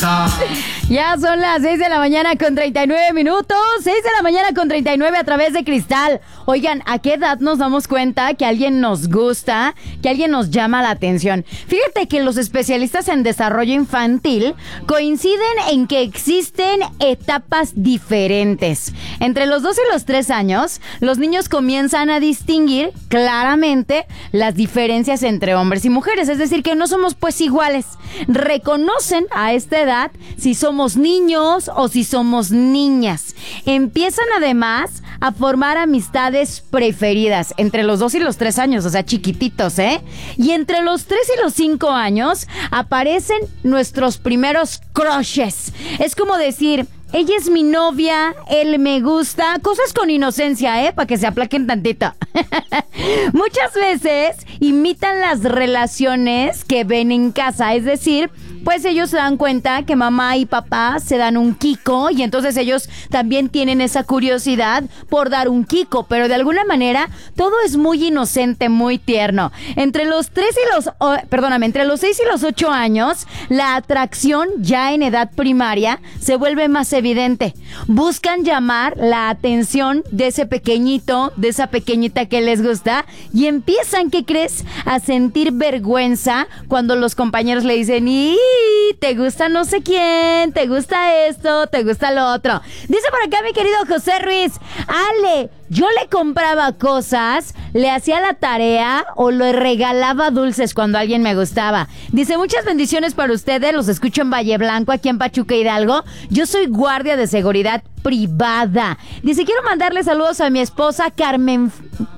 casa. Ya son las 6 de la mañana con 39 minutos. 6 de la mañana con 39 a través de Cristal. Oigan, ¿a qué edad nos damos cuenta que alguien nos gusta, que alguien nos llama la atención? Fíjate que los especialistas en desarrollo infantil coinciden en que existen etapas diferentes. Entre los 2 y los 3 años, los niños comienzan a distinguir claramente las diferencias entre hombres y mujeres. Es decir, que no somos pues iguales. Reconocen a esta edad si somos niños o si somos niñas. Empiezan además a formar amistades preferidas entre los 2 y los 3 años, o sea, chiquititos, ¿eh? Y entre los 3 y los 5 años aparecen nuestros primeros crushes. Es como decir, ella es mi novia, él me gusta, cosas con inocencia, para que se aplaquen tantito. Muchas veces imitan las relaciones que ven en casa, es decir, pues ellos se dan cuenta que mamá y papá se dan un kiko y entonces ellos también tienen esa curiosidad por dar un kiko, pero de alguna manera todo es muy inocente, muy tierno. Entre los 6 y los 8 años, la atracción ya en edad primaria se vuelve más evidente. Buscan llamar la atención de ese pequeñito, de esa pequeñita que les gusta y empiezan, ¿qué crees?, a sentir vergüenza cuando los compañeros le dicen, ¡y te gusta no sé quién, te gusta esto, te gusta lo otro! Dice por acá mi querido José Ruiz, Ale, yo le compraba cosas, le hacía la tarea o le regalaba dulces cuando alguien me gustaba. Dice, muchas bendiciones para ustedes, los escucho en Valle Blanco, aquí en Pachuca Hidalgo. Yo soy guardia de seguridad privada. Dice, quiero mandarle saludos a mi esposa Carmen,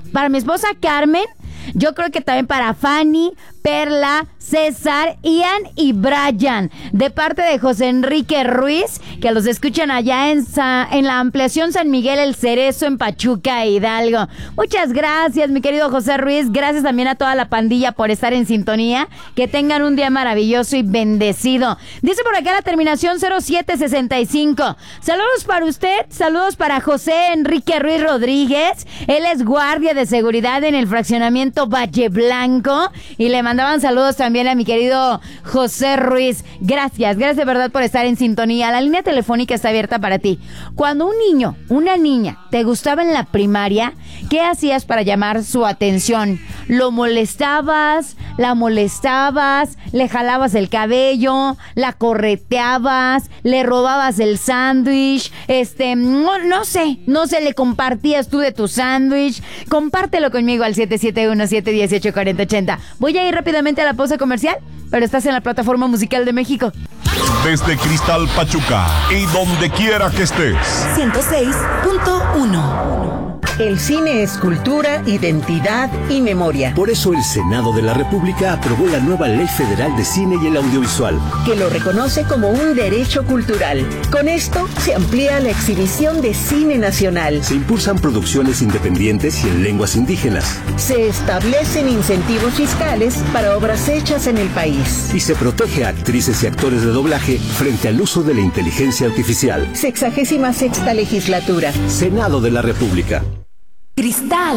yo creo que también para Fanny, Perla, César, Ian y Brian, de parte de José Enrique Ruiz, que los escuchan allá en la ampliación San Miguel El Cerezo en Pachuca Hidalgo. Muchas gracias, mi querido José Ruiz. Gracias también a toda la pandilla por estar en sintonía. Que tengan un día maravilloso y bendecido. Dice por acá la terminación 0765. Saludos para usted, saludos para José Enrique Ruiz Rodríguez. Él es guardia de seguridad en el fraccionamiento Valle Blanco y le mandaban saludos también a mi querido José Ruiz. Gracias de verdad por estar en sintonía. La línea telefónica está abierta para ti. Cuando un niño, una niña te gustaba en la primaria, ¿qué hacías para llamar su atención? ¿Lo molestabas? ¿La molestabas? ¿Le jalabas el cabello? ¿La correteabas? ¿Le robabas el sándwich? No sé, ¿le compartías tú de tu sándwich? Compártelo conmigo al 771-718-4080. Voy a ir rápidamente a la pausa comercial, pero estás en la plataforma musical de México. Desde Cristal Pachuca y donde quiera que estés. 106.1. El cine es cultura, identidad y memoria. Por eso el Senado de la República aprobó la nueva Ley Federal de Cine y el Audiovisual, que lo reconoce como un derecho cultural. Con esto se amplía la exhibición de cine nacional. Se impulsan producciones independientes y en lenguas indígenas. Se establecen incentivos fiscales para obras hechas en el país. Y se protege a actrices y actores de doblaje frente al uso de la inteligencia artificial. 66ª legislatura. Senado de la República. Cristal.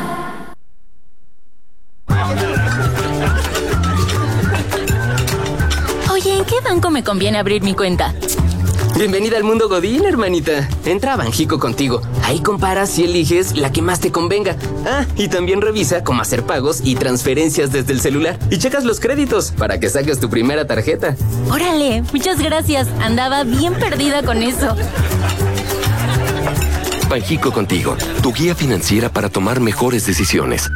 Oye, ¿en qué banco me conviene abrir mi cuenta? Bienvenida al mundo Godín, hermanita. Entra a Banjico contigo. Ahí comparas y eliges la que más te convenga. Y también revisa cómo hacer pagos y transferencias desde el celular. Y checas los créditos para que saques tu primera tarjeta. Órale, muchas gracias. Andaba bien perdida con eso. Banjico contigo, tu guía financiera para tomar mejores decisiones.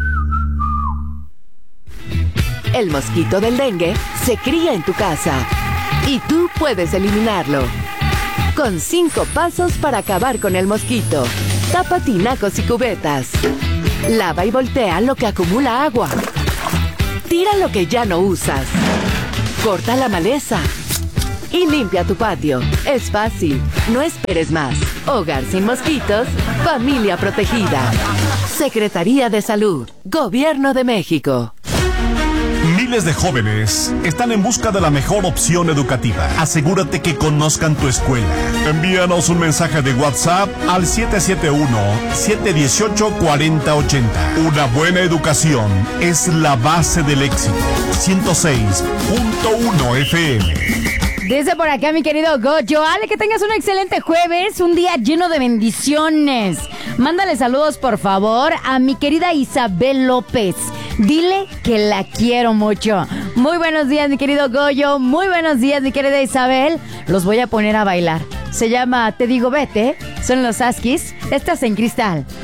El mosquito del dengue se cría en tu casa y tú puedes eliminarlo. Con 5 pasos para acabar con el mosquito. Tapa tinacos y cubetas. Lava y voltea lo que acumula agua. Tira lo que ya no usas. Corta la maleza. Y limpia tu patio. Es fácil. No esperes más. Hogar sin mosquitos. Familia protegida. Secretaría de Salud. Gobierno de México. Miles de jóvenes están en busca de la mejor opción educativa. Asegúrate que conozcan tu escuela. Envíanos un mensaje de WhatsApp al 771-718-4080. Una buena educación es la base del éxito. 106.1 FM. Dice por acá mi querido Goyo, Ale, que tengas un excelente jueves, un día lleno de bendiciones. Mándale saludos, por favor, a mi querida Isabel López. Dile que la quiero mucho. Muy buenos días, mi querido Goyo. Muy buenos días, mi querida Isabel. Los voy a poner a bailar. Se llama Te Digo Vete. Son los Askis. Estás en Cristal.